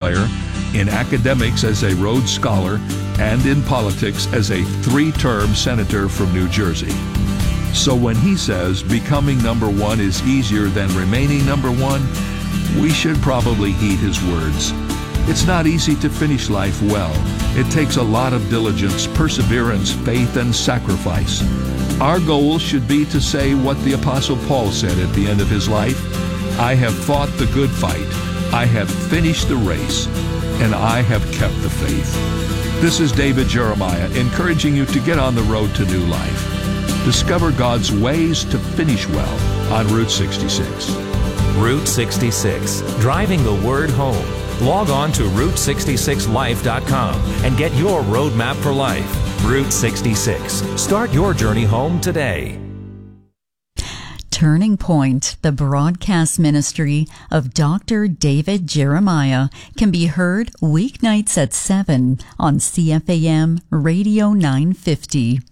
player, in academics as a Rhodes Scholar, and in politics as a 3-term senator from New Jersey. So when he says becoming number one is easier than remaining number one, we should probably heed his words. It's not easy to finish life well. It takes a lot of diligence, perseverance, faith, and sacrifice. Our goal should be to say what the Apostle Paul said at the end of his life: I have fought the good fight, I have finished the race, and I have kept the faith. This is David Jeremiah encouraging you to get on the road to new life. Discover God's ways to finish well on Route 66. Route 66, driving the word home. Log on to Route66Life.com and get your roadmap for life. Route 66. Start your journey home today. Turning Point, the broadcast ministry of Dr. David Jeremiah, can be heard weeknights at 7 on CFAM Radio 950.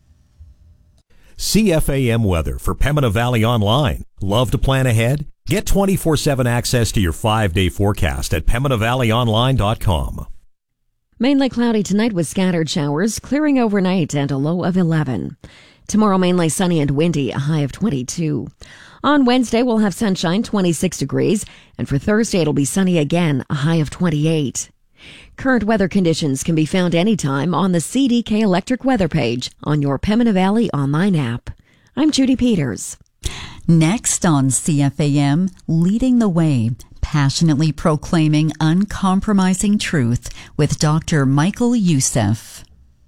CFAM weather for Pembina Valley Online. Love to plan ahead? Get 24/7 access to your 5-day forecast at PembinaValleyOnline.com. Mainly cloudy tonight with scattered showers, clearing overnight and a low of 11. Tomorrow mainly sunny and windy, a high of 22. On Wednesday we'll have sunshine, 26 degrees, and for Thursday it'll be sunny again, a high of 28. Current weather conditions can be found anytime on the CDK Electric weather page on your Pembina Valley online app. I'm Judy Peters. Next on CFAM, Leading the Way, passionately proclaiming uncompromising truth with Dr. Michael Youssef.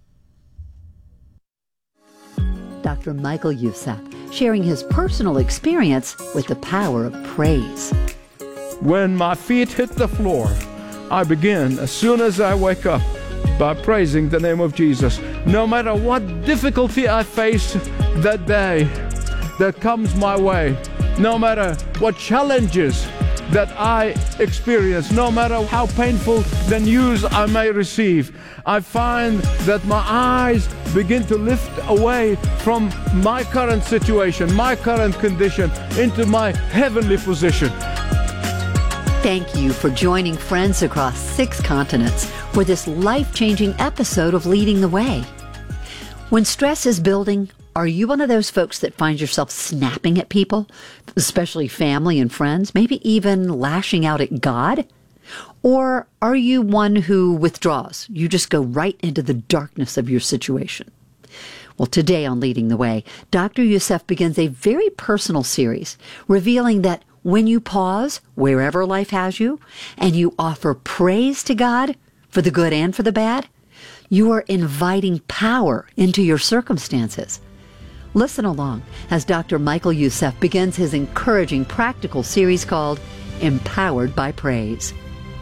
Dr. Michael Youssef, sharing his personal experience with the power of praise. When my feet hit the floor, I begin, as soon as I wake up, by praising the name of Jesus. No matter what difficulty I face that day that comes my way, no matter what challenges that I experience, no matter how painful the news I may receive, I find that my eyes begin to lift away from my current situation, my current condition, into my heavenly position. Thank you for joining friends across 6 continents for this life-changing episode of Leading the Way. When stress is building, are you one of those folks that finds yourself snapping at people, especially family and friends, maybe even lashing out at God? Or are you one who withdraws? You just go right into the darkness of your situation. Well, today on Leading the Way, Dr. Youssef begins a very personal series, revealing that when you pause, wherever life has you, and you offer praise to God for the good and for the bad, you are inviting power into your circumstances. Listen along as Dr. Michael Youssef begins his encouraging practical series called Empowered by Praise.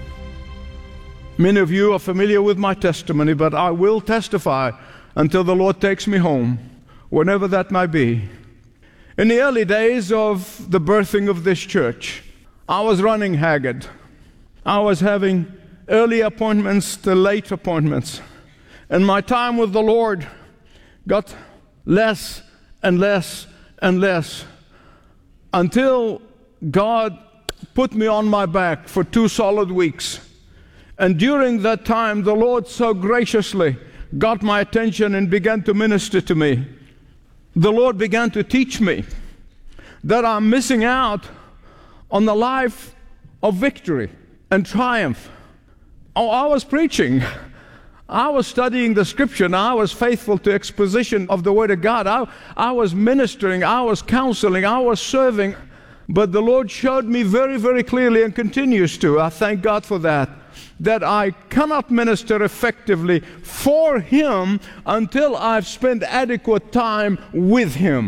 Many of you are familiar with my testimony, but I will testify until the Lord takes me home, whenever that might be. In the early days of the birthing of this church, I was running haggard. I was having early appointments to late appointments. And my time with the Lord got less and less and less until God put me on my back for 2 solid weeks. And during that time, the Lord so graciously got my attention and began to minister to me. The Lord began to teach me that I'm missing out on the life of victory and triumph. Oh, I was preaching. I was studying the Scripture, and I was faithful to exposition of the Word of God. I was ministering, I was counseling, I was serving. But the Lord showed me very, very clearly, and continues to, I thank God for that I cannot minister effectively for Him until I've spent adequate time with Him.